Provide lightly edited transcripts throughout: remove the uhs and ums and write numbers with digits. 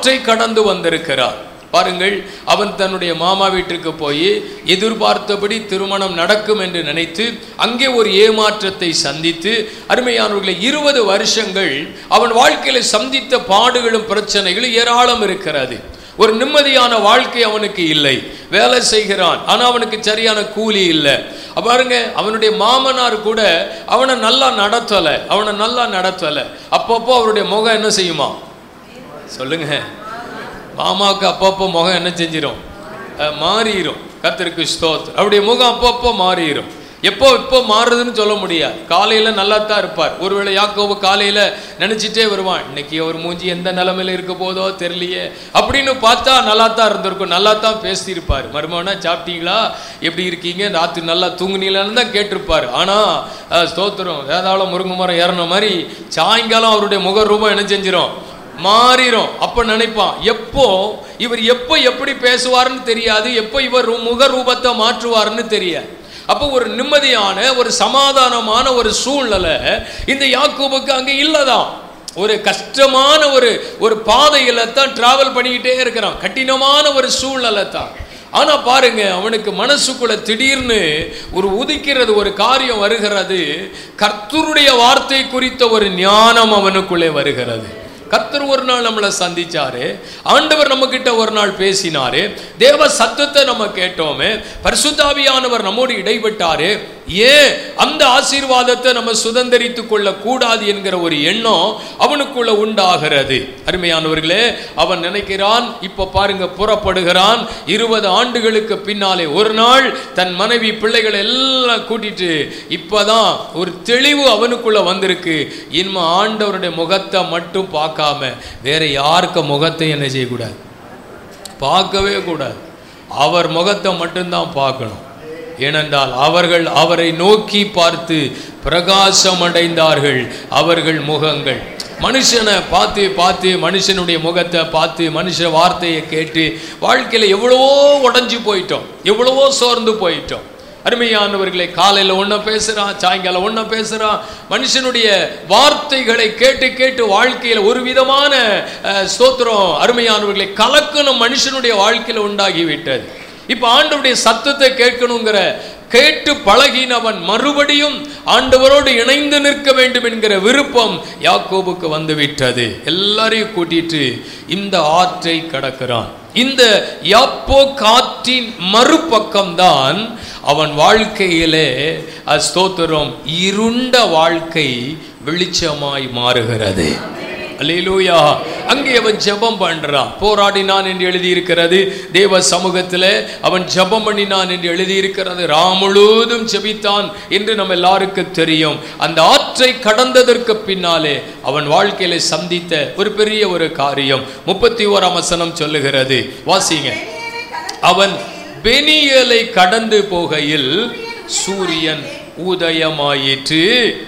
ஆற்றை கடந்து வந்திருக்கிறார். பாருங்கள், அவன் தன்னுடைய மாமா வீட்டிற்கு போய் எதிர்பார்த்தபடி திருமணம் நடக்கும் என்று நினைத்து அங்கே ஒரு ஏமாற்றத்தை சந்தித்து, அருமையானவர்களை 20 வருஷங்கள் அவன் வாழ்க்கையில் சந்தித்த பாடுகளும் பிரச்சனைகளும் ஏராளம் இருக்கிறது. ஒரு நிம்மதியான வாழ்க்கை அவனுக்கு இல்லை. வேலை செய்கிறான், ஆனால் அவனுக்கு சரியான கூலி இல்லை. பாருங்க, அவனுடைய மாமனார் கூட அவனை நல்லா நடத்தலை. அப்பப்போ அவருடைய முகம் என்ன செய்யுமா சொல்லுங்க? மாமாவுக்கு அப்பப்போ முகம் என்ன செஞ்சிடும்? மாறிடும். கர்த்தருக்கு ஸ்தோத்திரம். அவருடைய முகம் அப்பப்போ மாறிடும். எப்போ மாறுதுன்னு சொல்ல முடியாது. காலையில் நல்லா தான் இருப்பார். ஒருவேளை யாக்கோபு காலையில் நினச்சிட்டே வருவான், இன்னைக்கு அவர் மூஞ்சி எந்த நிலைமையில் இருக்க போதோ தெரியலையே அப்படின்னு பார்த்தா நல்லா தான் இருந்திருக்கும், நல்லா தான் பேசியிருப்பார். மருமகனா சாப்பிட்டீங்களா, எப்படி இருக்கீங்க, ராத்திரி நல்லா தூங்குனீங்களான்னு தான் கேட்டிருப்பார். ஆனால் ஸ்தோத்திரம், வேதாளம் முருங்கை மரம் ஏறின மாதிரி சாயங்காலம் அவருடைய முக ரூபம் என்ன செஞ்சிடும்? மாறிடும். அப்ப நினைப்பான், இவர் எப்போ எப்படி பேசுவார்னு தெரியாது, எப்போ இவர் முக ரூபத்தை மாற்றுவார்னு தெரியாது. அப்போ ஒரு நிம்மதியான ஒரு சமாதானமான ஒரு சூழ்நிலை இந்த யாக்கோபுக்கு அங்கே இல்லதான். ஒரு கஷ்டமான ஒரு பாதையில தான் டிராவல் பண்ணிக்கிட்டே இருக்கிறான். கடினமான ஒரு சூழ்நிலை தான். ஆனா பாருங்க, அவனுக்கு மனசுக்குள்ள திடீர்னு ஒரு உதிக்கிறது, ஒரு காரியம் வருகிறது. கர்த்தருடைய வார்த்தை குறித்த ஒரு ஞானம் அவனுக்குள்ளே வருகிறது. கர்த்தர் ஒரு நாள் நம்மளை சந்திச்சாரு, ஆண்டவர் நம்ம கிட்ட ஒரு நாள் பேசினாரு, தேவ சத்தத்தை நம்ம கேட்டோமே, பரிசுத்தாவியானவர் நம்மோடு இடைப்பட்டாரு. ஏன் அந்த ஆசீர்வாதத்தை நம்ம சுதந்திரித்துக் கொள்ள கூடாது என்கிற ஒரு எண்ணம் அவனுக்குள்ள உண்டாகிறது. அருமையானவர்களே, அவன் நினைக்கிறான், இப்ப பாருங்க, புறப்படுகிறான். 20 ஆண்டுகளுக்கு பின்னாலே ஒரு நாள் தன் மனைவி பிள்ளைகளை எல்லாம் கூட்டிட்டு இப்பதான் ஒரு தெளிவு அவனுக்குள்ள வந்திருக்கு. இனிமே ஆண்டவருடைய முகத்தை மட்டும் பார்க்காம வேற யாருக்க முகத்தை என்ன செய்யக்கூடாது? பார்க்கவே கூடாது. அவர் முகத்தை மட்டும்தான் பார்க்கணும். ஏனென்றால் அவர்கள் அவரை நோக்கி பார்த்து பிரகாசம் அடைந்தார்கள். அவர்கள் முகங்கள் மனுஷனை பார்த்து மனுஷனுடைய முகத்தை பார்த்து மனுஷ வார்த்தையை கேட்டு வாழ்க்கையில எவ்வளவோ உடைஞ்சு போயிட்டோம், எவ்வளவோ சோர்ந்து போயிட்டோம். அருமையானவர்களை, காலையில் ஒன்றை பேசுகிறான், சாயங்காலம் ஒன்றை பேசுகிறான். மனுஷனுடைய வார்த்தைகளை கேட்டு வாழ்க்கையில் ஒரு விதமான ஸ்தோத்திரம், அருமையானவர்களை, கலக்கணும் மனுஷனுடைய வாழ்க்கையில் உண்டாகிவிட்டது. இப்போ ஆண்டவருடைய சத்தத்தை கேட்கணுங்கிற கேட்டு பழகினவன் மறுபடியும் ஆண்டவரோடு இணைந்து நிற்க வேண்டும் என்கிற விருப்பம் யாக்கோபுக்கு வந்துவிட்டது. எல்லாரையும் கூட்டிட்டு இந்த ஆற்றை கடக்கிறான். இந்த யாப்போக் ஆற்றின் மறுபக்கம்தான் அவன் வாழ்க்கையிலே ஸ்தோத்திரம் இருண்ட வாழ்க்கை வெளிச்சமாய் மாறுகிறது. அல்லேலூயா. அங்கே அவன் ஜெபம் பண்றான். போராடினான் என்று எழுதியிருக்கிறது. தேவ சமூகத்தில் அவன் ஜெபம் பண்ணினான் என்று எழுதியிருக்கிறது. முழுவதும் ஜெபித்தான் என்று நம்ம எல்லாருக்கும் தெரியும். அந்த ஆற்றை கடந்ததற்கு பின்னாலே அவன் வாழ்க்கையில சந்தித்த ஒரு பெரிய ஒரு காரியம் 31ஆம் வசனம் சொல்லுகிறது. வாசிங்க. அவன் பெனியேலை கடந்து போகையில் சூரியன் உதயமாயிற்று.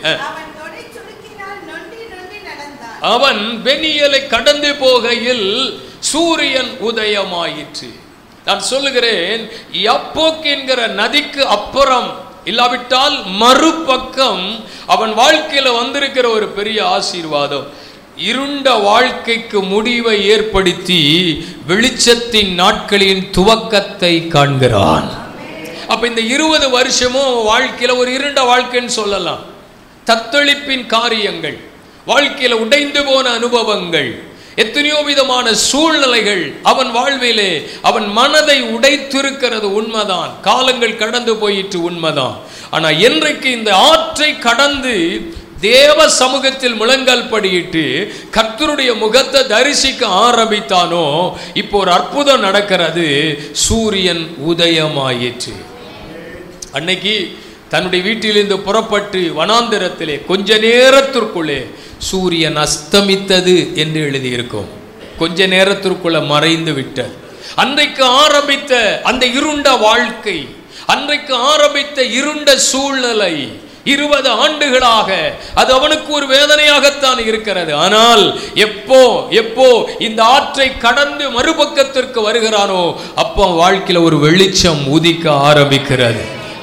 அவன் பெனியேலை கடந்து போகையில் சூரியன் உதயமாயிற்று. நான் சொல்லுகிறேன், யாப்போக் என்கிற நதிக்கு அப்புறம் இல்லாவிட்டால் மறுபக்கம் அவன் வாழ்க்கையில வந்திருக்கிற ஒரு பெரிய ஆசீர்வாதம், இருண்ட வாழ்க்கைக்கு முடிவை ஏற்படுத்தி வெளிச்சத்தின் நாட்களின் துவக்கத்தை காண்கிறான். அப்ப இந்த 20 வருஷமும் வாழ்க்கையில ஒரு இருண்ட வாழ்க்கைன்னு சொல்லலாம். தத்தளிப்பின் காரியங்கள், வாழ்க்கையில உடைந்து போன அனுபவங்கள், எத்தனையோ விதமான சூழ்நிலைகள் அவன் வாழ்விலே அவன் மனதை உடைத்திருக்கிறது உண்மைதான். காலங்கள் கடந்து போயிட்டு உண்மைதான். ஆனா என்றைக்கு இந்த ஆற்றை கடந்து தேவ சமூகத்தில் முழங்கால் படியிட்டு கர்த்தருடைய முகத்தை தரிசிக்க ஆரம்பித்தானோ, இப்போ ஒரு அற்புதம் நடக்கிறது. சூரியன் உதயமாயிற்று. அன்னைக்கு தன்னுடைய வீட்டிலிருந்து புறப்பட்டு வனாந்திரத்திலே கொஞ்ச நேரத்திற்குள்ளே சூரியன் அஸ்தமித்தது என்று எழுதியிருக்கும். கொஞ்ச நேரத்திற்குள்ள மறைந்து விட்டது. அன்றைக்கு ஆரம்பித்த அந்த இருண்ட வாழ்க்கை, அன்றைக்கு ஆரம்பித்த இருண்ட சூழ்நிலை 20 ஆண்டுகளாக அது அவனுக்கு ஒரு வேதனையாகத்தான் இருக்கிறது. ஆனால் எப்போ இந்த ஆற்றை கடந்து மறுபக்கத்திற்கு வருகிறானோ அப்போ வாழ்க்கையில ஒரு வெளிச்சம் உதிக்க ஆரம்பிக்கிறது.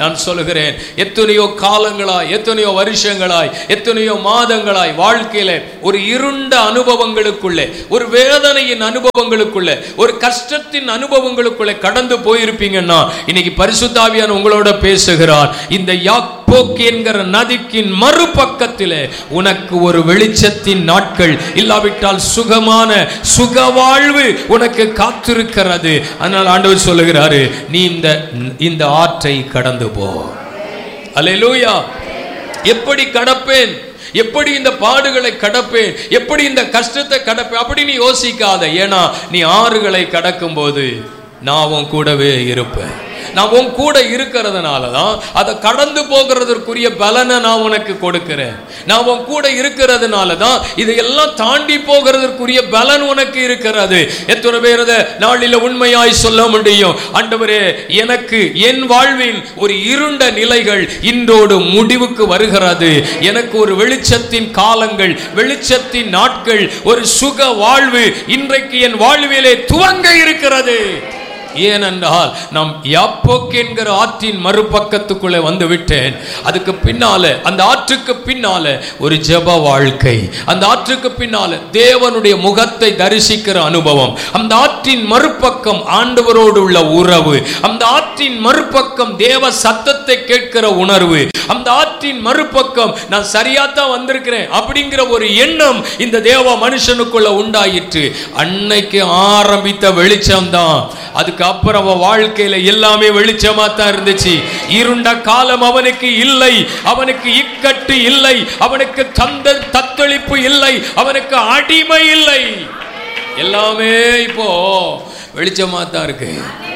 நான் சொல்லுகிறேன், எத்தனையோ காலங்களாய், எத்தனையோ வருஷங்களாய், எத்தனையோ மாதங்களாய் வாழ்க்கையில ஒரு இருண்ட அனுபவங்களுக்குள்ளே, ஒரு வேதனையின் அனுபவங்களுக்குள்ளே, ஒரு கஷ்டத்தின் அனுபவங்களுக்குள்ளே கடந்து போயிருப்பீங்கன்னா இன்னைக்கு பரிசுத்த ஆவியானவர் உங்களோட பேசுகிறார். இந்த யாப்போக்கு என்கிற நதிக்கின் மறுபக்கத்திலே உனக்கு ஒரு வெளிச்சத்தின் நாட்கள், இல்லாவிட்டால் சுகமான சுகவாழ்வு உனக்கு காத்திருக்கிறது. அதனால் ஆண்டவர் சொல்லுகிறாரு, நீ இந்த ஆற்றை கடந்து போ. அல்லேலூயா. எப்படி கடப்பேன், எப்படி இந்த பாடுகளை கடப்பேன், எப்படி இந்த கஷ்டத்தை கடப்பேன் அப்படி நீ யோசிக்காத. ஏன்னா நீ ஆறுகளை கடக்கும் போது நான் உன் கூடவே இருப்பேன். நான் உன் கூட இருக்கிறதுனால தான் அதை கடந்து போகிறதற்குரிய பலனை நான் உனக்கு கொடுக்கிறேன். நான் உன் கூட இருக்கிறதுனால தான் இதையெல்லாம் தாண்டி போகிறதற்குரிய பலன் உனக்கு இருக்கிறது. எத்தனை பேர் அதை நாளில் உண்மையாய் சொல்ல முடியும்? ஆண்டவரே, எனக்கு என் வாழ்வின் ஒரு இருண்ட நிலைகள் இன்றோடு முடிவுக்கு வருகிறது. எனக்கு ஒரு வெளிச்சத்தின் காலங்கள், வெளிச்சத்தின் நாட்கள், ஒரு சுக வாழ்வு இன்றைக்கு என் வாழ்விலே துவங்க இருக்கிறது. ஏனென்றால் நாம் யாப்போக்கு என்கிற ஆற்றின் மறுபக்கத்துக்குள்ளே வந்து விட்டேன். அதுக்கு பின்னால, அந்த ஆற்றுக்கு பின்னால ஒரு ஜெப வாழ்க்கை, அந்த ஆற்றுக்கு பின்னால தேவனுடைய முகத்தை தரிசிக்கிற அனுபவம், அந்த ஆற்றின் மறுபக்கம் ஆண்டவரோடு உள்ள உறவு, அந்த ஆற்றின் மறுபக்கம் தேவ சத்தத்தை கேட்கிற உணர்வு, அந்த ஆற்றின் மறுபக்கம் நான் சரியாத்தான் வந்திருக்கிறேன் அப்படிங்கிற ஒரு எண்ணம் இந்த தேவ மனுஷனுக்குள்ள உண்டாயிற்று. அன்னைக்கு ஆரம்பித்த வெளிச்சம் தான். அதுக்கு அப்புறம் வாழ்க்கையில எல்லாமே வெளிச்சமா தான் இருந்துச்சு. இருண்ட காலம் அவனுக்கு இல்லை, அவனுக்கு இக்கட்டு இல்லை, அவனுக்கு தத்தளிப்பு இல்லை, அவனுக்கு அடிமை இல்லை. எல்லாமே இப்போ வெளிச்சமா தான் இருக்கு.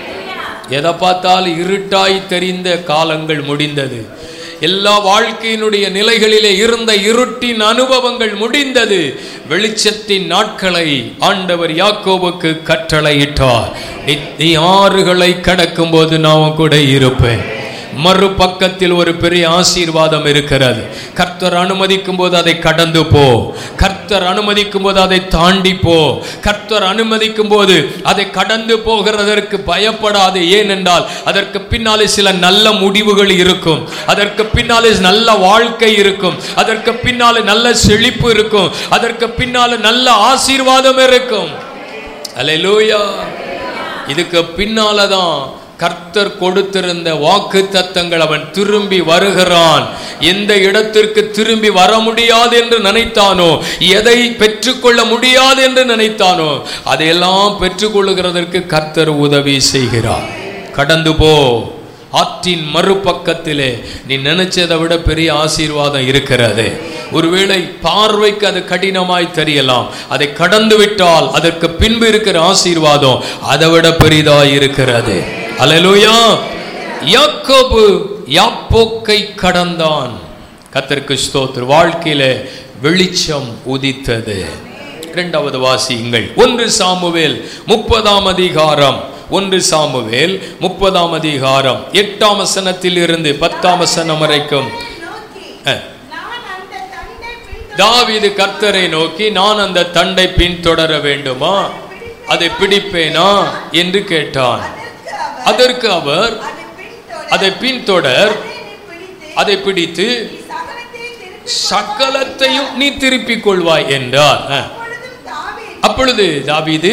எதை பார்த்தாலும் இருட்டாய் தெரிந்த காலங்கள் முடிந்தது. எல்லா வாழ்க்கையினுடைய நிலைகளிலே இருந்த இருட்டின் அனுபவங்கள் முடிந்தது. வெளிச்சத்தின் நாட்களை ஆண்டவர் யாக்கோபுக்கு கட்டளையிட்டார். நீ ஆறுகளை கடக்கும் போது நான் கூட இருப்பேன். மறுபக்கத்தில் ஒரு பெரிய ஆசீர்வாதம் இருக்கிறது. கர்த்தர் அனுமதிக்கும் போது அதை கடந்து போ, கர்த்தர் அனுமதிக்கும் போது அதை தாண்டி போ, கர்த்தர் அனுமதிக்கும் போது அதை கடந்து போகிறதற்கு பயப்படாது. ஏனென்றால் அதற்கு பின்னாலே சில நல்ல முடிவுகள் இருக்கும், அதற்கு பின்னாலே நல்ல வாழ்க்கை இருக்கும், அதற்கு பின்னாலே நல்ல செழிப்பு இருக்கும், அதற்கு பின்னாலே நல்ல ஆசீர்வாதம் இருக்கும். அல்லேலூயா. இதுக்கு பின்னாலதான் கர்த்தர் கொடுத்திருந்த வாக்கு தத்தங்கள். அவன் திரும்பி வருகிறான். எந்த இடத்திற்கு திரும்பி வர முடியாது என்று நினைத்தானோ, எதை பெற்றுக்கொள்ள முடியாது என்று நினைத்தானோ, அதையெல்லாம் பெற்றுக்கொள்ளுகிறதற்கு கர்த்தர் உதவி செய்கிறார். கடந்து போ. ஆற்றின் மறுபக்கத்திலே நீ நினைச்சதை விட பெரிய ஆசீர்வாதம் இருக்கிறது. ஒருவேளை பார்வைக்கு அது கடினமாய் தெரியலாம், அதை கடந்து விட்டால் அதற்கு பின்பு இருக்கிற ஆசீர்வாதம் அதை விட பெரிதாய் இருக்கிறது. அல்லேலூயா. யாக்கோபு யாப்போக்கை கடந்தான். கர்த்தருக்கு ஸ்தோத்திரம். வாழ்க்கையில வெளிச்சம் உதித்தது. இரண்டாவது வாசியுங்கள். 1 சாமுவேல் 30ஆம் அதிகாரம், 1 சாமுவேல் 30ஆம் அதிகாரம் 8ஆம் வசனத்தில் இருந்து 10ஆம் வசனம் வரைக்கும். தாவீது கர்த்தரை நோக்கி, நான் அந்த தண்டை பின்தொடர வேண்டுமா, அதை பிடிப்பேனா என்று கேட்டான். அதற்கு அவர், அதை பின்தொடர், அதை பிடித்து சகலத்தையும் நீ திருப்பிக் கொள்வாய் என்றார். அப்பொழுது தாவீது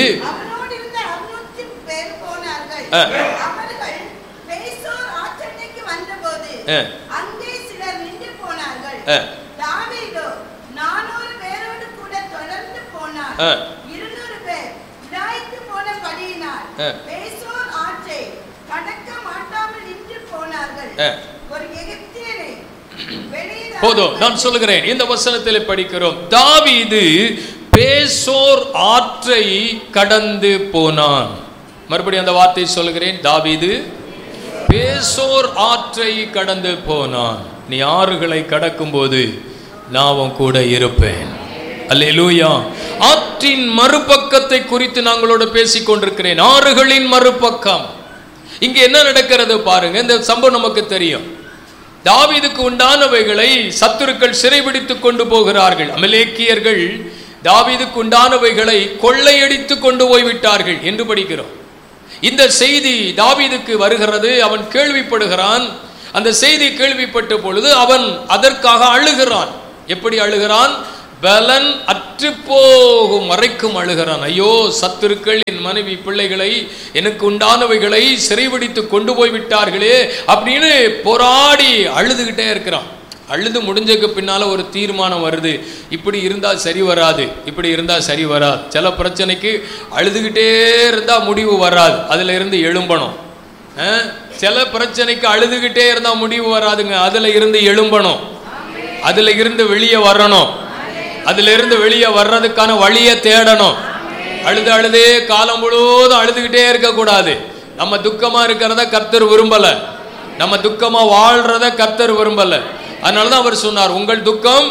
போதும், நான் சொல்லுகிறேன். இந்த வசனத்தில் படிக்கிறோம், தாவீது பேசோர் ஆற்றை கடந்து போனான். மறுபடியும் அந்த வார்த்தை சொல்லுகிறேன், தாவீது பேசோர் ஆற்றை கடந்து போனான். நீ ஆறுகளை கடக்கும் போது நான் கூட இருப்பேன். அல்லேலூயா. ஆற்றின் மறுபக்கத்தை குறித்து நாங்களோட பேசிக் கொண்டிருக்கிறேன். ஆறுகளின் மறுபக்கம். இங்க என்ன நடக்கிறது பாருங்க. இந்த சம்பவம் நமக்கு தெரியும். தாவீதுக்கு உண்டானவைகளை சத்துருக்கள் சிறைபிடித்துக் கொண்டு போகிறார்கள். அமலேக்கியர்கள் தாவீதுக்கு உண்டானவைகளை கொள்ளையடித்து கொண்டு போய்விட்டார்கள் என்று படிக்கிறோம். இந்த செய்தி தாவீதுக்கு வருகிறது. அவன் கேள்விப்படுகிறான். அந்த செய்தி கேள்விப்பட்ட பொழுது அவன் அதற்காக அழுகிறான். எப்படி அழுகிறான்? பலன் அற்று போகும் வரைக்கும் அழுகிறான். ஐயோ, சத்துருக்கள் என் மனைவி பிள்ளைகளை, எனக்கு உண்டானவைகளை சிறைபிடித்து கொண்டு போய் விட்டார்களே அப்படின்னு போராடி அழுதுகிட்டே இருக்கிறான். அழுது முடிஞ்சதுக்கு பின்னால ஒரு தீர்மானம் வருது, இப்படி இருந்தா சரி வராது, இப்படி இருந்தா சரி வராது. சில பிரச்சனைக்கு அழுதுகிட்டே இருந்தா முடிவு வராது, அதுல இருந்து எழும்பணும். சில பிரச்சனைக்கு அழுதுகிட்டே இருந்தா முடிவு வராதுங்க, அதுல இருந்து எழும்பணும், அதுல இருந்து வெளியே வரணும், அதுல இருந்து வெளியே வர்றதுக்கான வழியை தேடணும். அழுது அழுதே காலம் முழுவதும் அழுதுகிட்டே இருக்க கூடாது. நம்ம துக்கமா இருக்கிறத கர்த்தர் விரும்பல, நம்ம துக்கமா வாழ்றத கர்த்தர் விரும்பல. அதனாலதான் அவர் சொன்னார், உங்கள் துக்கம்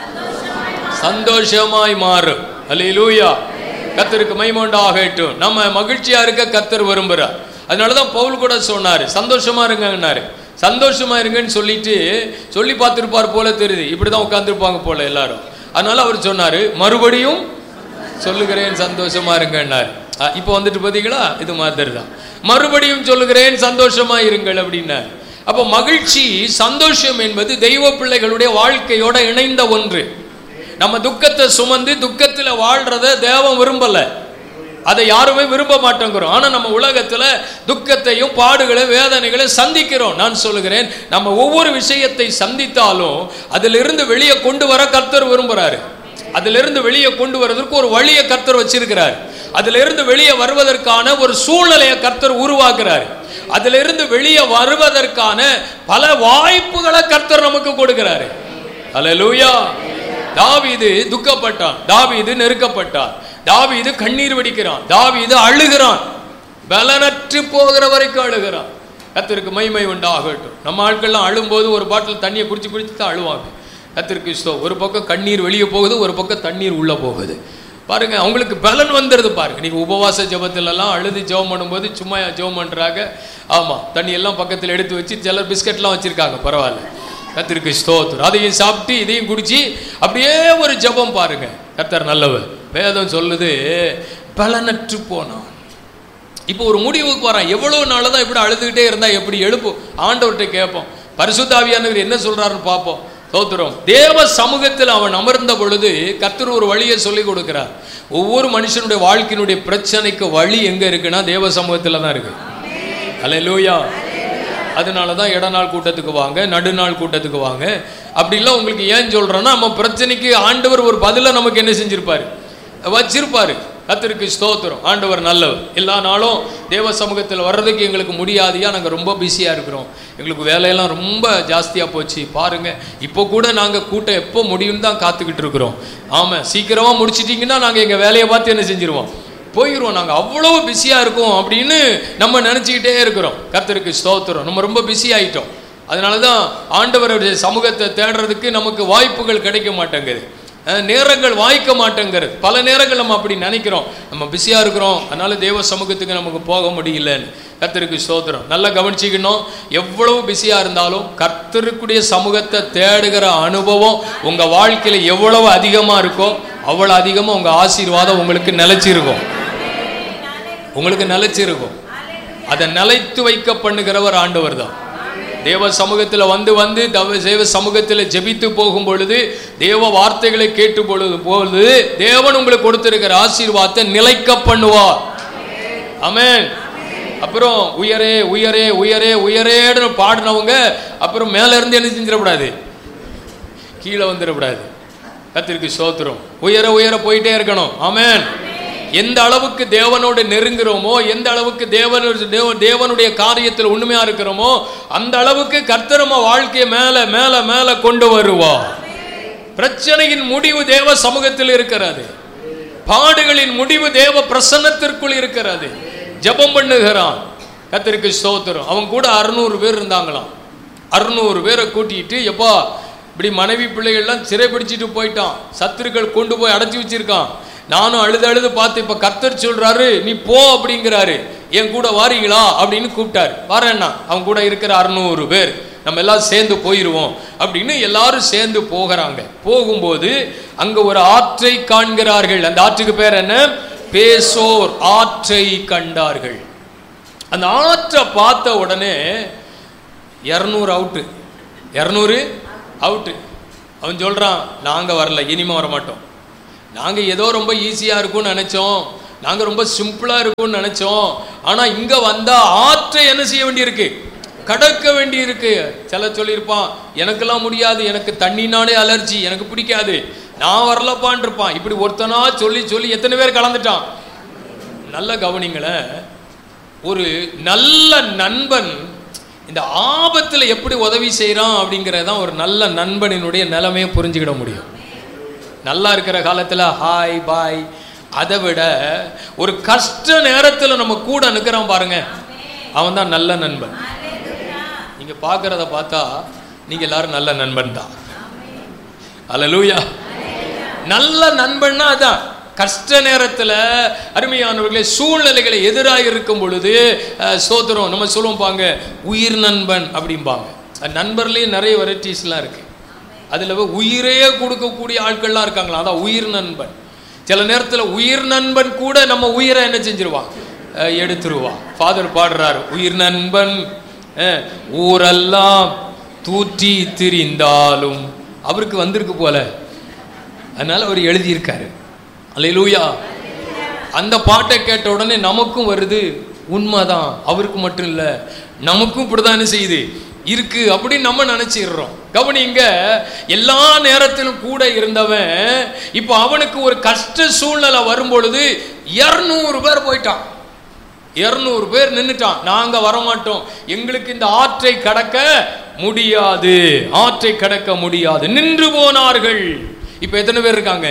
சந்தோஷமாய் மாறும். அல்லேலூயா, கர்த்தருக்கு மகிமை உண்டாகட்டும். நம்ம மகிழ்ச்சியா இருக்க கர்த்தர் விரும்புறார். அதனாலதான் பவுல் கூட சொன்னாரு, சந்தோஷமா இருங்கன்னாரு. சந்தோஷமா இருங்கன்னு சொல்லி பார்த்திருப்பார் போல தெரியுது. இப்படிதான் உட்கார்ந்துருப்பாங்க போல எல்லாரும். அதனால அவர் சொன்னாரு, மறுபடியும் சொல்லுகிறேன் சந்தோஷமா இருங்கன்னாரு. இப்போ வந்துட்டு பாத்தீங்களா, இது மாதிரி தான் மறுபடியும் சொல்லுகிறேன் சந்தோஷமா இருங்கள் அப்படின்னாரு. அப்போ மகிழ்ச்சி, சந்தோஷம் என்பது தெய்வ பிள்ளைகளுடைய வாழ்க்கையோட இணைந்த ஒன்று. நம்ம துக்கத்தை சுமந்து துக்கத்துல வாழ்றத தேவன் விரும்பல, அதை யாருமே விரும்ப மாட்டேங்கிறோம். ஆனா நம்ம உலகத்துல துக்கத்தையும் பாடுகளை வேதனைகளை சந்திக்கிறோம். நான் சொல்லுகிறேன், நம்ம ஒவ்வொரு விஷயத்தை சந்தித்தாலும் அதிலிருந்து வெளியே கொண்டு வர கர்த்தர் விரும்புறாரு. அதிலிருந்து வெளியே கொண்டு வரதற்கு ஒரு வழியை கர்த்தர் வச்சிருக்கிறார். அதிலிருந்து வெளியே வருவதற்கான ஒரு சூழ்நிலையை கர்த்தர் உருவாக்குறார். அதிலிருந்து வெளியே வருவதற்கான பல வாய்ப்புகளை கர்த்தர் நமக்கு கொடுக்கிறாரு. அல்லேலூயா. தாவீது துக்கப்பட்டான், தாவீது நெருக்கப்பட்டான், தாவீது கண்ணீர் வடிக்கிறான், தாவீது அழுகிறான், பலனற்று போகிற வரைக்கும் அழுகிறான். கர்த்தருக்கு மகிமை உண்டாகட்டும். நம்ம ஆட்கள்லாம் அழும்போது ஒரு பாட்டில் தண்ணியை குடிச்சு குடிச்சு தான் அழுவாங்க. கர்த்தருக்கு ஸ்தோத்திரம். ஒரு பக்கம் கண்ணீர் வெளியே போகுது, ஒரு பக்கம் தண்ணீர் உள்ள போகுது. பாருங்க, அவங்களுக்கு பலன் வந்துடுது. பாருங்க, நீங்க உபவாச ஜபத்திலெல்லாம் அழுது ஜெபம் பண்ணும்போது சும்மா ஜெபம் பண்றாங்க. ஆமா, தண்ணி எல்லாம் பக்கத்தில் எடுத்து வச்சு சிலர் பிஸ்கட்லாம் வச்சிருக்காங்க, பரவாயில்ல. கர்த்தருக்கு ஸ்தோத்திரம். அதையும் சாப்பிட்டு இதையும் குடிச்சு அப்படியே ஒரு ஜெபம். பாருங்க, கர்த்தர் நல்லவர். வேதம் சொல்லுது, பலனற்று போனான். இப்போ ஒரு முடிவுக்கு வரான். எவ்வளவு நாள் தான் இப்படி அழுதுகிட்டே இருந்தா எப்படி எழுப்பு? ஆண்டவர்கிட்ட கேட்போம். பரிசுத்த ஆவியானவர் என்ன சொல்றாருன்னு பார்ப்போம். ஸ்தோத்திரம். தேவ சமூகத்தில் அவன் அமர்ந்த பொழுது கர்த்தர் ஒரு வழியை சொல்லி கொடுக்கிறார். ஒவ்வொரு மனுஷனுடைய வாழ்க்கையினுடைய பிரச்சனைக்கு வழி எங்க இருக்குன்னா தேவ சமூகத்தில் தான் இருக்கு. அல்லேலூயா. அதனாலதான் இடநாள் கூட்டத்துக்கு வாங்க, நடுநாள் கூட்டத்துக்கு வாங்க அப்படிலாம் உங்களுக்கு ஏன் சொல்றேன்னா, நம்ம பிரச்சனைக்கு ஆண்டவர் ஒரு பதில நமக்கு என்ன செஞ்சிருப்பாரு, வச்சிருப்பாரு. கர்த்தருக்கு ஸ்தோத்திரம். ஆண்டவர் நல்லவர். எல்லா நாளும் தேவ சமூகத்தில் வர்றதுக்கு எங்களுக்கு முடியாதியா, நாங்கள் ரொம்ப பிஸியாக இருக்கிறோம், எங்களுக்கு வேலையெல்லாம் ரொம்ப ஜாஸ்தியாக போச்சு. பாருங்க, இப்போ கூட நாங்கள் கூட்டம் எப்போ முடியும்னு தான் காத்துக்கிட்டு இருக்கிறோம். ஆமாம், சீக்கிரமாக முடிச்சிட்டிங்கன்னா நாங்கள் எங்கள் வேலையை பார்த்து என்ன செஞ்சிருவோம், போயிடுவோம். நாங்கள் அவ்வளோ பிஸியாக இருக்கோம் அப்படின்னு நம்ம நினச்சிக்கிட்டே இருக்கிறோம். கர்த்தருக்கு ஸ்தோத்திரம். நம்ம ரொம்ப பிஸி ஆகிட்டோம். அதனால தான் ஆண்டவருடைய சமூகத்தை தேடுறதுக்கு நமக்கு வாய்ப்புகள் கிடைக்க மாட்டேங்குது, நேரங்கள் வாய்க்க மாட்டேங்கிறது. பல நேரங்கள் நம்ம அப்படி நினைக்கிறோம், நம்ம பிஸியாக இருக்கிறோம், அதனால தேவ சமூகத்துக்கு நமக்கு போக முடியலன்னு. கர்த்தருக்கு ஸ்தோத்திரம். நல்லா கவனிச்சிக்கணும், எவ்வளவு பிஸியாக இருந்தாலும் கர்த்தருக்குடைய சமூகத்தை தேடுகிற அனுபவம் உங்கள் வாழ்க்கையில் எவ்வளவு அதிகமாக இருக்கோ அவ்வளோ அதிகமாக உங்கள் ஆசீர்வாதம் உங்களுக்கு நிலைச்சிருக்கும், உங்களுக்கு நிலைச்சிருக்கும். அதை நிலைத்து வைக்க பண்ணுகிறவர் ஆண்டவர் தான். தேவ சமூகத்தில் வந்து தேவ சமூகத்தில் ஜெபித்து போகும் பொழுது, தேவ வார்த்தைகளை கேட்டு பொழுது தேவன் உங்களுக்கு கொடுத்திருக்கிற ஆசீர்வாதத்தை நிலைக்க பண்ணுவார். ஆமென். அப்புறம் உயரே உயரே உயரே உயரேன்னு பாடினவங்க அப்புறம் மேல இருந்து என்ன செஞ்சிடக்கூடாது, கீழே வந்துடக்கூடாது. கர்த்தருக்கு ஸ்தோத்திரம். உயர உயர போயிட்டே இருக்கணும். ஆமென். எந்த அளவுக்கு தேவனோடு நெருங்குறோமோ, எந்த அளவுக்கு தேவனுடைய காரியத்தில் உண்மையா இருக்கிறோமோ, அந்த அளவுக்கு கர்த்தர் நம்ம வாழ்க்கையை மேல மேல மேல கொண்டு வருவார். பிரச்சனையின் முடிவு தேவ சமூகத்தில் இருக்கிறது, பாடுகளின் முடிவு தேவ பிரசன்னத்திற்குள் இருக்கிறது. ஜெபம் பண்ணுகிறான். கர்த்தருக்கு ஸ்தோத்திரம். அவன் கூட 600 பேர் இருந்தாங்களாம். 600 பேரை கூட்டிட்டு, எப்பா இப்படி மனைவி பிள்ளைகள்லாம் சிறைப்பிடிச்சிட்டு போயிட்டான், சத்துருக்கள் கொண்டு போய் அடைச்சி வச்சிருக்கான், நானும் அழுது அழுது பார்த்து இப்ப கர்த்தர் சொல்றாரு நீ போ அப்படிங்கிறாரு, என் கூட வாரீங்களா அப்படின்னு கூப்பிட்டாரு. வரேன்னா அவன் கூட இருக்கிற 600 பேர் நம்ம எல்லாம் சேர்ந்து போயிடுவோம் அப்படின்னு எல்லாரும் சேர்ந்து போகிறாங்க. போகும்போது அங்க ஒரு ஆற்றை காண்கிறார்கள். அந்த ஆற்றுக்கு பேர் என்ன? பேசோர் ஆற்றை கண்டார்கள். அந்த ஆற்றை பார்த்த உடனே 200 அவுட்டு, 200 அவுட்டு. அவன் சொல்கிறான், நாங்கள் வரல, இனிமே வரமாட்டோம். நாங்கள் ஏதோ ரொம்ப ஈஸியாக இருக்கும்னு நினச்சோம், நாங்கள் ரொம்ப சிம்பிளாக இருக்கும்னு நினச்சோம். ஆனால் இங்கே வந்தால் ஆற்றை என்ன செய்ய வேண்டியிருக்கு? கடக்க வேண்டியிருக்கு. சில சொல்லியிருப்பான், எனக்கெல்லாம் முடியாது, எனக்கு தண்ணினாலே அலர்ஜி, எனக்கு பிடிக்காது, நான் வரலப்பான் இருப்பான். இப்படி ஒருத்தனா சொல்லி சொல்லி எத்தனை பேர் கலந்துட்டான். நல்ல கவனிங்களேன், ஒரு நல்ல நண்பன் இந்த ஆபத்தில் எப்படி உதவி செய்கிறான் அப்படிங்கிறதான் ஒரு நல்ல நண்பனினுடைய நிலைமையை புரிஞ்சுக்கிட முடியும். நல்லா இருக்கிற காலத்தில் ஹாய் பாய், அதை விட ஒரு கஷ்ட நேரத்தில் நம்ம கூட நிற்கிறான் பாருங்க, அவன் தான் நல்ல நண்பன். நீங்கள் பார்க்குறத பார்த்தா நீங்கள் எல்லாரும் நல்ல நண்பன் தான். அல்லேலூயா. நல்ல நண்பன்னா அதான். கஷ்ட நேரத்தில் அருமையானவர்களே, சூழ்நிலைகளை எதிராக இருக்கும் பொழுது சோதரம் நம்ம சொல்லுவோம் பாங்க, உயிர் நண்பன் அப்படிம்பாங்க. நண்பர்லேயே நிறைய வெரைட்டிஸ்லாம் இருக்குது. அதில் உயிரே கொடுக்கக்கூடிய ஆட்கள்லாம் இருக்காங்களா, அதான் உயிர் நண்பன். சில நேரத்தில் உயிர் நண்பன் கூட நம்ம உயிரை என்ன செஞ்சிருவான், எடுத்துருவான். ஃபாதர் பாடுறாரு, உயிர் நண்பன் ஊரெல்லாம் தூற்றி திரிந்தாலும், அவருக்கு வந்திருக்கு போல, அதனால அவர் எழுதியிருக்காரு. அல்லேலூயா. அந்த பாட்டை கேட்ட உடனே நமக்கும் வருது, உண்மைதான், அவருக்கு மட்டும் இல்லை நமக்கும் இப்படிதான் என்ன செய்யுது இருக்கு அப்படின்னு நம்ம நினைச்சிடுறோம். கவனிங்க, எல்லா நேரத்திலும் கூட இருந்தவன் இப்போ அவனுக்கு ஒரு கஷ்ட சூழ்நிலை வரும்பொழுது 200 பேர் போயிட்டான், 200 பேர் நின்றுட்டான். நாங்க வரமாட்டோம், எங்களுக்கு இந்த ஆற்றை கடக்க முடியாது, ஆற்றை கடக்க முடியாது, நின்று போனார்கள். இப்ப எத்தனை பேர் இருக்காங்க?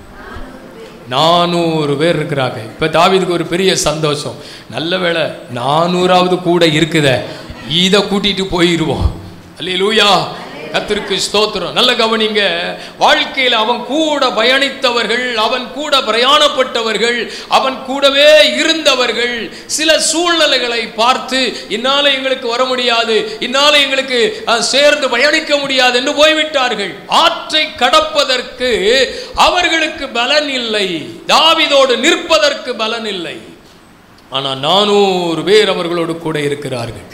400 பேர் இருக்கிறாங்க. இப்ப தாவீதுக்கு ஒரு பெரிய சந்தோஷம், நல்ல வேளை 400ஆவது கூட இருக்குதே, இதை கூட்டிட்டு போயிடுவோம். அல்லேலூயா, கர்த்தருக்கு ஸ்தோத்திரம். நல்ல கவனிங்க, வாழ்க்கையில் அவன் கூட பயணித்தவர்கள், அவன் கூட பிரயாணப்பட்டவர்கள், அவன் கூடவே இருந்தவர்கள் சில சூழ்நிலைகளை பார்த்து, இன்னால எங்களுக்கு வர முடியாது, இன்னால எங்களுக்கு சேர்ந்து பயணிக்க முடியாது என்று போய்விட்டார்கள். ஆற்றை கடப்பதற்கு அவர்களுக்கு பலன் இல்லை, தாவீதோடு நிற்பதற்கு பலன் இல்லை. ஆனால் 400 பேர் அவர்களோடு கூட இருக்கிறார்கள்.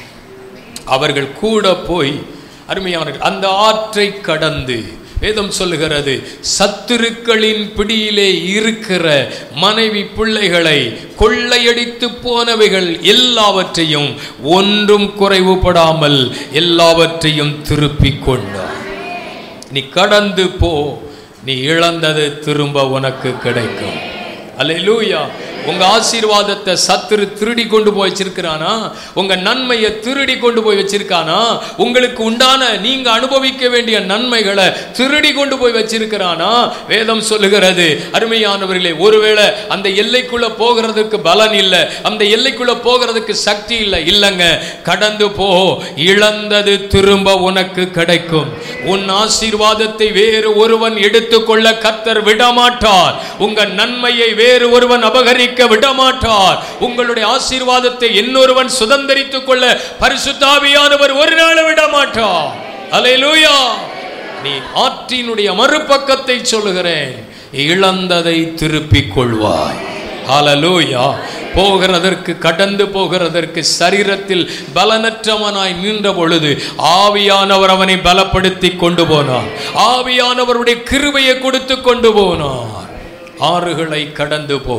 அவர்கள் கூட போய் அருமையானவர்கள் அந்த ஆற்றை கடந்து, வேதம் சொல்லுகிறது, சத்துருக்களின் பிடியிலே இருக்கிற மனைவி பிள்ளைகளை, கொள்ளையடித்து போனவைகள் எல்லாவற்றையும் ஒன்றும் குறைவுபடாமல் எல்லாவற்றையும் திருப்பிக் கொண்டார். நீ கடந்து போ, நீ இழந்தது திரும்ப உனக்கு கிடைக்கும். அல்லேலூயா. உங்க ஆசீர்வாதத்தை சத்துரு திருடி கொண்டு போய் வச்சிருக்கிறானா? உங்க நன்மையை திருடி கொண்டு போய் வச்சிருக்கானா? உங்களுக்கு உண்டான நீங்க அனுபவிக்க வேண்டிய நன்மைகளை திருடி கொண்டு போய் வச்சிருக்கிறானா? வேதம் சொல்லுகிறது, அருமையானவர்களே, ஒருவேளை அந்த எல்லைக்குள்ள போகிறதுக்கு பலன் இல்லை, அந்த எல்லைக்குள்ள போகிறதுக்கு சக்தி இல்லை, இல்லைங்க, கடந்து போ, இழந்தது திரும்ப உனக்கு கிடைக்கும். உன் ஆசீர்வாதத்தை வேறு ஒருவன் எடுத்துக்கொள்ள கர்த்தர் விடமாட்டார். உங்க நன்மையை வேறு ஒருவன் அபகரிக்க விடமாட்டார். உங்களுடைய ஆசீர்வாதத்தை இன்னொருவன் சுதந்தரித்துக் கொள்ள பரிசுத்த ஆவியானவர் ஒரு நாள் விடமாட்டார். அல்லேலூயா. நீ ஆற்றினுடைய மறுபக்கத்தை சொல்லுகிறேன், இழந்ததை திருப்பிக் கொள்வாய். அல்லேலூயா. போகிறதற்கு, கடந்து போகிறதற்கு சரீரத்தில் பலனற்றவனாய் நின்ற பொழுது ஆவியானவர் அவனை பலப்படுத்தி கொண்டு போனார். ஆவியானவருடைய கிருபையை கொடுத்து கொண்டு போனார். ஆறுகளை கடந்து போ,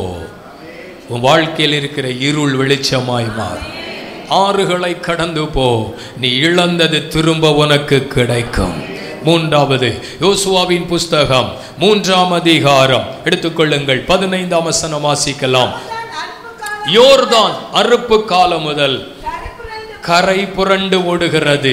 உன் வாழ்க்கையில் இருக்கிற இருள் வெளிச்சமாய் மாறும். ஆறுகளை கடந்து போ, நீ இழந்தது திரும்ப உனக்கு கிடைக்கும். மூன்றாவது, யோசுவாவின் புஸ்தகம் 3ஆம் அதிகாரம் எடுத்துக்கொள்ளுங்கள், 15ஆம் வசனம் வாசிக்கலாம். யோர்தான் அறுப்பு காலம் முதல் கரை புரண்டு ஓடுகிறது.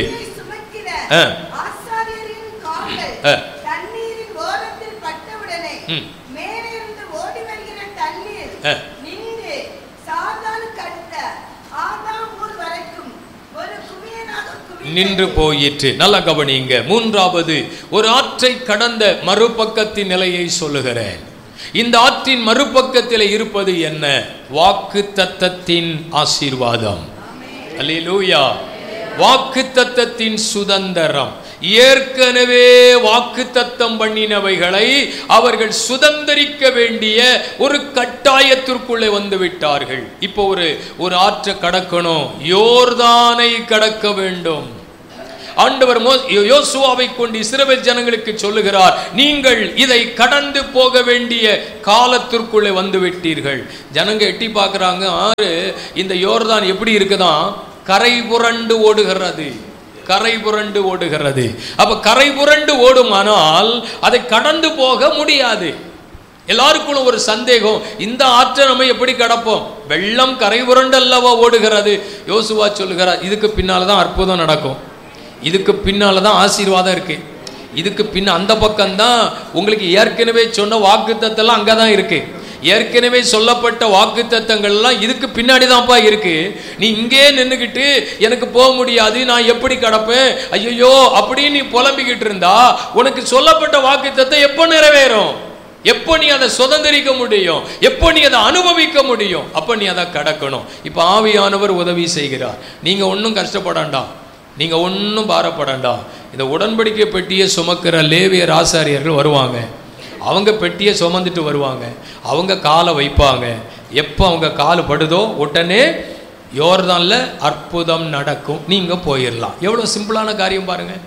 நின்று போயிற்று. நல்ல கவனிங்க, மூன்றாவது, ஒரு ஆற்றை கடந்த மறுபக்கத்தின் நிலையை சொல்லுகிறேன். இந்த ஆற்றின் மறுபக்கத்தில் இருப்பது என்ன? வாக்குத்தத்தத்தின் ஆசீர்வாதம். அல்லேலூயா. வாக்குத்தத்தத்தின் சுதந்திரம். ஏற்கனவே வாக்குத்தத்தம் பண்ணினவைகளை அவர்கள் சுதந்திரிக்க வேண்டிய ஒரு கட்டாயத்திற்குள்ளே வந்து விட்டார்கள். இப்போ ஒரு ஆற்றை கடக்கணும், யோர்தானை கடக்க வேண்டும். ஆண்டவர் யோசுவாவை கொண்டு இஸ்ரவேல் ஜனங்களுக்கு சொல்லுகிறார், நீங்கள் இதை கடந்து போக வேண்டிய காலத்திற்குள்ளே வந்து விட்டீர்கள். ஜனங்க எட்டி பார்க்குறாங்க, ஆறு இந்த யோர்தான் எப்படி இருக்குதான், கரை புரண்டு ஓடுகிறது, கரை புரண்டு ஓடுகிறது. அப்ப கரை புரண்டு ஓடுமானால் அதை கடந்து போக முடியாது. எல்லாருக்கும் ஒரு சந்தேகம், இந்த ஆற்றை நம்ம எப்படி கடப்போம், வெள்ளம் கரை புரண்டு அல்லவா ஓடுகிறது. யோசுவா சொல்லுகிறார், இதுக்கு பின்னால்தான் அற்புதம் நடக்கும், இதுக்கு பின்னால்தான் ஆசீர்வாதம் இருக்கு, இதுக்கு பின்ன அந்த பக்கம்தான் உங்களுக்கு ஏற்கனவே சொன்ன வாக்குத்தத்தெல்லாம் அங்கதான் இருக்கு, ஏற்கனவே சொல்லப்பட்ட வாக்குத்தத்தங்கள்லாம் இதுக்கு பின்னாடி தான்ப்பா இருக்கு. நீ இங்கே நின்றுக்கிட்டு எனக்கு போக முடியாது, நான் எப்படி கடப்பேன், ஐயோ அப்படின்னு நீ புலம்பிக்கிட்டு இருந்தா உனக்கு சொல்லப்பட்ட வாக்குத்தத்தம் எப்போ நிறைவேறும், எப்போ நீ அதை சுதந்திரிக்க முடியும், எப்போ நீ அதை அனுபவிக்க முடியும், அப்போ நீ அதை கடக்கணும். இப்போ ஆவியானவர் உதவி செய்கிறார். நீங்க ஒன்றும் கஷ்டப்படாண்டாம், நீங்க ஒன்றும் பாரப்படாண்டாம். இந்த உடன்படிக்கை பெட்டியை சுமக்கிற லேவியர் ஆசாரியர்கள் வருவாங்க, அவங்க பெட்டியை சுமந்துட்டு வருவாங்க, அவங்க காலை வைப்பாங்க. எப்போ அவங்க கால் படுதோ உடனே யோர்தான்ல அற்புதம் நடக்கும், நீங்க போயிடலாம். எவ்வளவு சிம்பிளான காரியம் பாருங்க.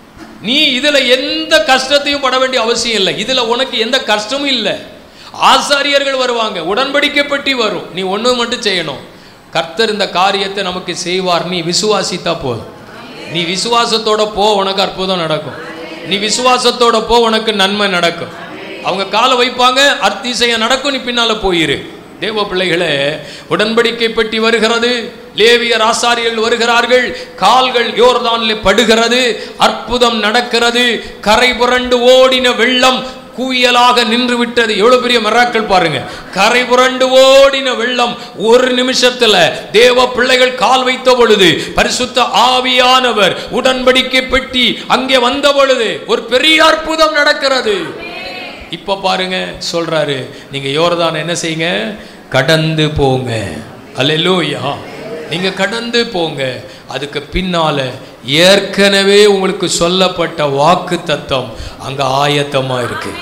நீ இதுல எந்த கஷ்டத்தையும் பட வேண்டிய அவசியம் இல்லை, இதுல உனக்கு எந்த கஷ்டமும் இல்லை. ஆசாரியர்கள் வருவாங்க, உடன்படிக்கை பெட்டி வரும், நீ ஒண்ணு மட்டும் செய்யணும், கர்த்தர் இந்த காரியத்தை நமக்கு செய்வார், நீ விசுவாசித்தா போதும். நீ விசுவாசத்தோட போ, உனக்கு அற்புதம் நடக்கும். நீ விசுவாசத்தோட போ, உனக்கு நன்மை நடக்கும். அவங்க காலை வைப்பாங்க, அதிசயம் நடக்கும், நீ பின்னால போயிரு. தேவ பிள்ளைகளே, உடன்படிக்கை பெட்டி வருகிறது, லேவியர் ஆசாரியர்கள் வருகிறார்கள், கால்கள் யோர்தானிலே படுகிறது, அற்புதம் நடக்கிறது, கரை புரண்டு ஓடின வெள்ளம் குவியலாக நின்று விட்டது. எவ்வளவு பெரிய மிராக்கிள் பாருங்க. கரை புரண்டு ஓடின வெள்ளம் ஒரு நிமிஷத்துல தேவ பிள்ளைகள் கால் வைத்த பொழுது பரிசுத்த ஆவியானவர் உடன்படிக்கை பெட்டி அங்கே வந்த பொழுது ஒரு பெரிய அற்புதம் நடக்கிறது. இப்ப பாருங்க, சொல்றாரு, நீங்க யோர்தான் என்ன செய்யுங்க, கடந்து போங்க. அல்லேலூயா, நீங்க கடந்து போங்க. அதுக்கு பின்னால ஏற்கனவே உங்களுக்கு சொல்லப்பட்ட வாக்கு தத்தம் அங்க ஆயத்தமா இருக்கு.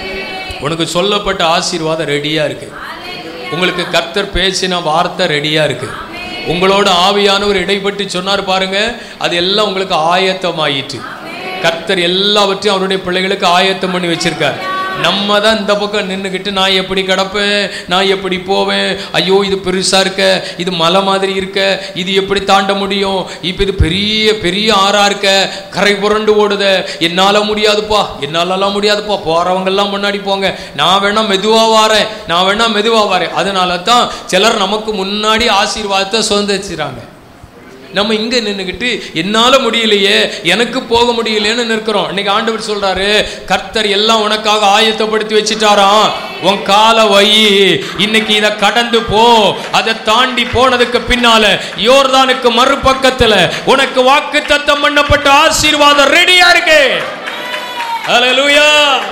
உனக்கு சொல்லப்பட்ட ஆசீர்வாதம் ரெடியா இருக்கு. உங்களுக்கு கர்த்தர் பேசின வார்த்தை ரெடியா இருக்கு. உங்களோட ஆவியானவர் இடைப்பட்டு சொன்னார் பாருங்க, அது எல்லாம் உங்களுக்கு ஆயத்தமாயிற்று. கர்த்தர் எல்லாவற்றையும் அவருடைய பிள்ளைகளுக்கு ஆயத்தம் பண்ணி வச்சிருக்கார். நம்ம தான் இந்த பக்கம் நின்றுக்கிட்டு நான் எப்படி கிடப்பேன், நான் எப்படி போவேன், ஐயோ இது பெருசா இருக்க, இது மலை மாதிரி இருக்க, இது எப்படி தாண்ட முடியும், இப்போ இது பெரிய பெரிய ஆறா இருக்க, கரை புரண்டு ஓடுத, என்னால முடியாதுப்பா, என்னாலலாம் முடியாதுப்பா, போறவங்கெல்லாம் முன்னாடி போங்க, நான் வேணா மெதுவா வாரேன், நான் வேணா மெதுவா வாரேன். அதனால தான் சிலர் நமக்கு முன்னாடி ஆசீர்வாதத்தை சுதந்திரிச்சுறாங்க. நம்ம இங்க நின்றுக்கிட்டு என்னால முடியலையே, எனக்கு போக முடியலையேன்னு நிற்கிறோம். இன்னைக்கு ஆண்டவர் சொல்றாரு, கர்த்தர் எல்லாம் உனக்காக ஆயத்தப்படுத்தி வச்சுட்டாராம், உன் காலை வை, இன்னைக்கு இதை கடந்து போ. அதை தாண்டி போனதுக்கு பின்னால யோர்தானுக்கு மறுபக்கத்துல உனக்கு வாக்கு தத்தம் பண்ணப்பட்ட ஆசீர்வாதம் ரெடியா இருக்கு. ஹல்லேலூயா,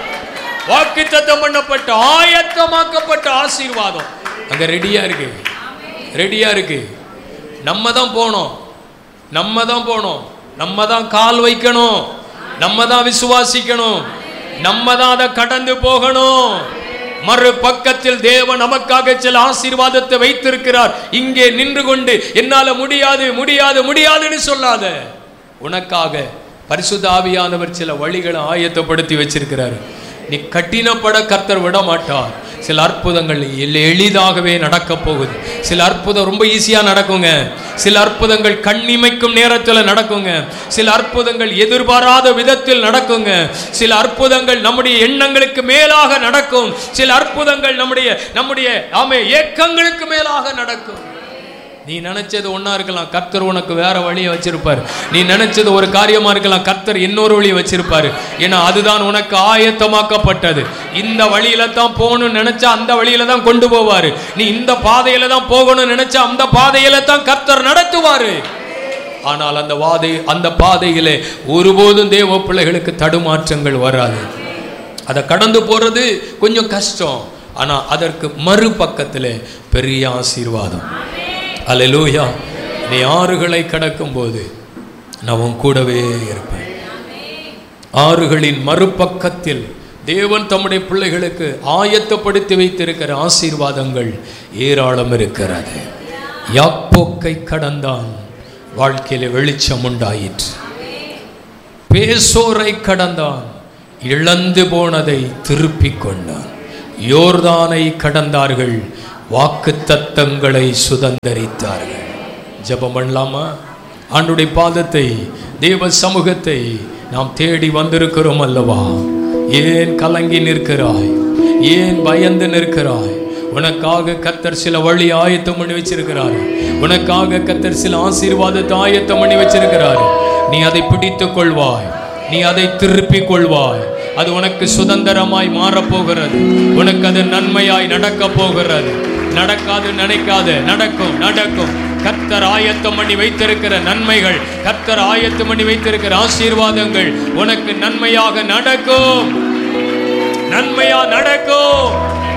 வாக்கு தத்தம் பண்ணப்பட்ட ஆயத்தமாக்கப்பட்ட ஆசீர்வாதம் அங்க ரெடியா இருக்கு, ரெடியா இருக்கு. நம்ம தான் போனோம், நம்ம தான் போனோம், நம்ம தான் கால் வைக்கணும், நம்ம தான் விசுவாசிக்கணும், நம்ம தான் அதை கடந்து போகணும். மறு பக்கத்தில் தேவன் நமக்காக சில ஆசீர்வாதத்தை வைத்திருக்கிறார். இங்கே நின்று கொண்டு என்னால முடியாது முடியாது முடியாதுன்னு சொல்லாத. உனக்காக பரிசுத்த ஆவியானவர் சில வழிகளை ஆயத்தப்படுத்தி வச்சிருக்கிறார். நீ கட்டினப்பட கர்த்தர் விட மாட்டார். சில அற்புதங்கள் எளிதாகவே நடக்க போகுது. சில அற்புதம் ரொம்ப ஈஸியா நடக்குங்க. சில அற்புதங்கள் கண்ணிமைக்கும் நேரத்தில் நடக்குங்க. சில அற்புதங்கள் எதிர்பாராத விதத்தில் நடக்குங்க. சில அற்புதங்கள் நம்முடைய எண்ணங்களுக்கு மேலாக நடக்கும். சில அற்புதங்கள் நம்முடைய ஏக்கங்களுக்கு மேலாக நடக்கும். நீ நினைச்சது ஒன்னா இருக்கலாம், கர்த்தர் உனக்கு வேற வழியை வச்சிருப்பாரு. நீ நினைச்சது ஒரு காரியமா இருக்கலாம், கர்த்தர் இன்னொரு வழியை வச்சிருப்பாரு. ஏன்னா அதுதான் உனக்கு ஆயத்தமாக்கப்பட்டது. இந்த வழியில தான் போகணும்னு நினைச்சா அந்த வழியில தான் கொண்டு போவாரு. நீ இந்த பாதையில தான் போகணும்னு நினைச்சா அந்த பாதையில தான் கர்த்தர் நடத்துவாரு. ஆனால் அந்த பாதையிலே ஒருபோதும் தேவ பிள்ளைகளுக்கு தடுமாற்றங்கள் வராது. அதை கடந்து போறது கொஞ்சம் கஷ்டம், ஆனா அதற்கு மறுபக்கத்திலே பெரிய ஆசீர்வாதம். அல்லேலூயா, நீ ஆறுகளை கடக்கும் போது நான் உன் கூடவே இருப்பேன். ஆறுகளின் மறுபக்கத்தில் தேவன் தம்முடைய பிள்ளைகளுக்கு ஆயத்தப்படுத்தி வைத்திருக்கிற ஆசீர்வாதங்கள் ஏராளம் இருக்கிறது. யாப்போக்கை கடந்தான், வாழ்க்கையில வெளிச்சம் உண்டாயிற்று. பேசோரை கடந்தான், இழந்து போனதை திருப்பிக் கொண்டான். யோர்தானை கடந்தார்கள், வாக்குத்தத்தங்களை சுதந்தரித்தார்கள். ஜெபம் பண்ணலாமா? ஆண்டவருடைய பாதத்தை, தேவ சமூகத்தை நாம் தேடி வந்திருக்கிறோம் அல்லவா? ஏன் கலங்கி நிற்கிறாய்? ஏன் பயந்து நிற்கிறாய்? உனக்காக கர்த்தர் சில வழி ஆயத்தம் பண்ணி வச்சிருக்கிறார். உனக்காக கர்த்தர் சில ஆசீர்வாதத்தை ஆயத்தம் பண்ணி வச்சிருக்கிறார். நீ அதை பிடித்துக் கொள்வாய், நீ அதை திருப்பிக் கொள்வாய். அது உனக்கு சுதந்திரமாய் மாறப்போகிறது. உனக்கு அது நன்மையாய் நடக்க போகிறது. நடக்காது நினைக்காத, நடக்கும் நடக்கும். கர்த்தர் ஆயத்தம் பண்ணி வைத்திருக்கிற நன்மைகள், கர்த்தர் ஆயத்தம் பண்ணி வைத்திருக்கிற ஆசீர்வாதங்கள் உனக்கு நன்மையாக நடக்கும், நன்மையா நடக்கும்.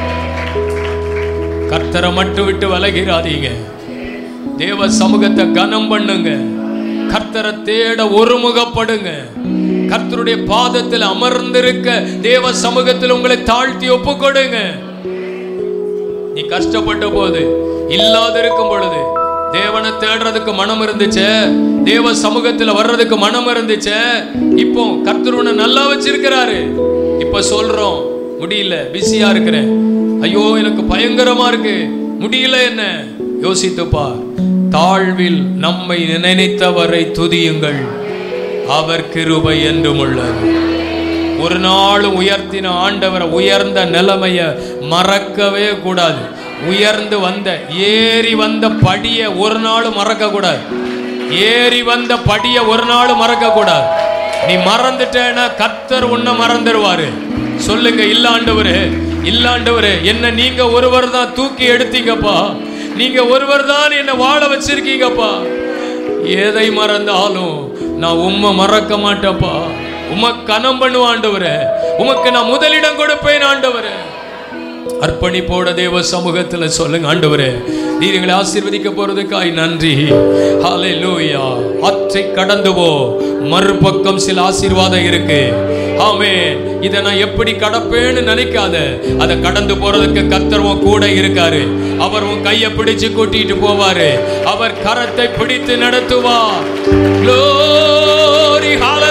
கர்த்தரை மட்டும் விட்டு விலகிறாதீங்க. தேவ சமூகத்தை கனம் பண்ணுங்க. கர்த்தரை தேட ஒருமுகப்படுங்க. கர்த்தருடைய பாதத்தில் அமர்ந்திருக்க தேவ சமூகத்தில் உங்களை தாழ்த்தி ஒப்புக்கொடுங்க. நீ கஷ்டப்பட்ட போது, இல்லாத இருக்கும் பொழுது தேவனை தேடுறதுக்கு மனம் இருந்துச்சு, தேவ சமூகத்தில் வர்றதுக்கு மனம் இருந்துச்சு. இப்போ கர்த்தர் உன்னை நல்லா வச்சிருக்கிறாரு. இப்ப சொல்றோம், முடியல, பிஸியா இருக்கிறேன், ஐயோ எனக்கு பயங்கரமா இருக்கு, முடியல. என்ன யோசித்து பார். தாழ்வில் நம்மை நினைத்தவரை துதியுங்கள், அவர் கிருபை என்றும் உள்ளது. ஒரு நாள் உயர்த்தின ஆண்டவரை, உயர்ந்த நிலைமைய மறக்கவே கூடாது. உயர்ந்து வந்த, ஏறி வந்த படிய ஒரு நாள் மறக்க கூடாது. ஏறி வந்த படிய ஒரு நாள் மறக்க கூடாது. நீ மறந்துட்டேன்னா கர்த்தர் உன்னை மறந்துடுவாரு. சொல்லுங்க, இல்ல ஆண்டவரே, இல்ல ஆண்டவரே, என்ன நீங்க ஒருவர் தான் தூக்கி எடுத்தீங்கப்பா, நீங்க ஒருவர் தான் என்ன வாழ வச்சிருக்கீங்கப்பா. எதை மறந்தாலும் நான் உம்மை மறக்க மாட்டேப்பா. உமக்கு கனம் பண்ணுவேன் ஆண்டவரே, உமக்கு நான் முதலிடம் கொடுப்பேன் ஆண்டவரே. அர்ப்பணிப்போட தேவ சமூகத்தில் சொல்லுங்க, ஆண்டவரே நீர் எங்களை ஆசீர்வதிக்க போறதுக்காய் நன்றி. ஹல்லேலூயா. ஆற்றை கடந்து போ, மறுபக்கம் சில ஆசீர்வாதம் இருக்கு. ஆமென். இதை நான் எப்படி கடப்பேன்னு நினைக்காத, அதை கடந்து போறதுக்கு கர்த்தர் உன் கூட இருக்காரு. அவர் உன் கையை பிடிச்சு கூட்டிட்டு போவாரு. அவர் கரத்தை பிடித்து நடத்துவார். Glory, hallelujah.